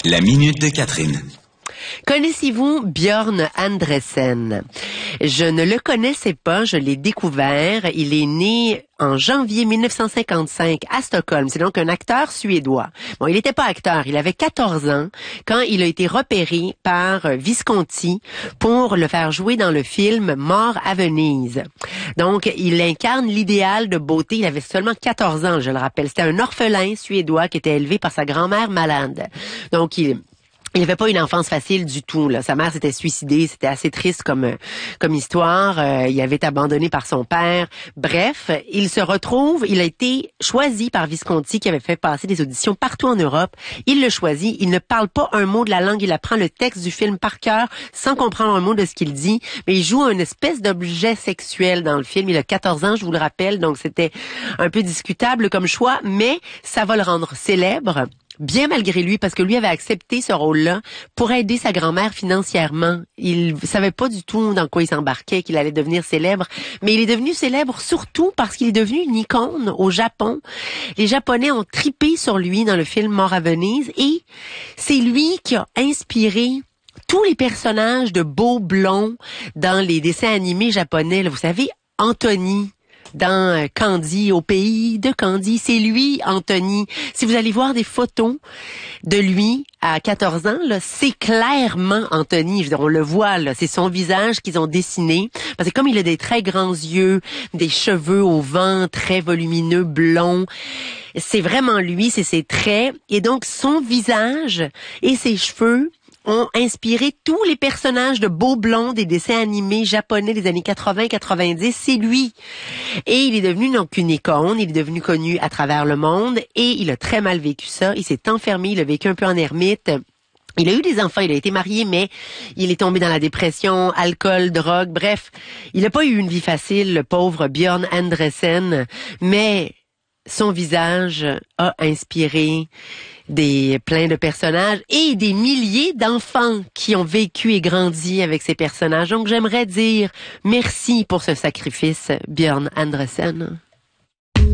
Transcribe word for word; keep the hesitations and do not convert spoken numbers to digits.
La minute de Catherine. Connaissez-vous Björn Andresen? Je ne le connaissais pas, je l'ai découvert. Il est né en janvier mille neuf cent cinquante-cinq à Stockholm. C'est donc un acteur suédois. Bon, il n'était pas acteur, il avait quatorze ans quand il a été repéré par Visconti pour le faire jouer dans le film Mort à Venise. Donc, il incarne l'idéal de beauté. Il avait seulement quatorze ans, je le rappelle. C'était un orphelin suédois qui était élevé par sa grand-mère malade. Donc, il... Il n'avait pas une enfance facile du tout, là. Sa mère s'était suicidée, c'était assez triste comme comme histoire. Euh, il avait été abandonné par son père. Bref, il se retrouve, il a été choisi par Visconti qui avait fait passer des auditions partout en Europe. Il le choisit, il ne parle pas un mot de la langue, il apprend le texte du film par cœur sans comprendre un mot de ce qu'il dit, mais il joue une espèce d'objet sexuel dans le film. Il a quatorze ans, je vous le rappelle, donc c'était un peu discutable comme choix, mais ça va le rendre célèbre. Bien malgré lui, parce que lui avait accepté ce rôle-là pour aider sa grand-mère financièrement. Il savait pas du tout dans quoi il s'embarquait, qu'il allait devenir célèbre, mais il est devenu célèbre surtout parce qu'il est devenu une icône au Japon. Les Japonais ont tripé sur lui dans le film Mort à Venise et c'est lui qui a inspiré tous les personnages de beaux blonds dans les dessins animés japonais. Là, vous savez, Anthony dans Candy, au pays de Candy. C'est lui, Anthony. Si vous allez voir des photos de lui à quatorze ans, là, c'est clairement Anthony. Je veux dire, on le voit, là. C'est son visage qu'ils ont dessiné. Parce que comme il a des très grands yeux, des cheveux au vent, très volumineux, blonds, c'est vraiment lui, c'est ses traits. Et donc, son visage et ses cheveux ont inspiré tous les personnages de beaux blonds des dessins animés japonais des années quatre-vingts quatre-vingt-dix. C'est lui. Et il est devenu donc une icône. Il est devenu connu à travers le monde et il a très mal vécu ça. Il s'est enfermé, il a vécu un peu en ermite. Il a eu des enfants, il a été marié, mais il est tombé dans la dépression, alcool, drogue, bref. Il n'a pas eu une vie facile, le pauvre Björn Andresen, mais son visage a inspiré des plein de personnages et des milliers d'enfants qui ont vécu et grandi avec ces personnages. Donc j'aimerais dire merci pour ce sacrifice, Björn Andresen.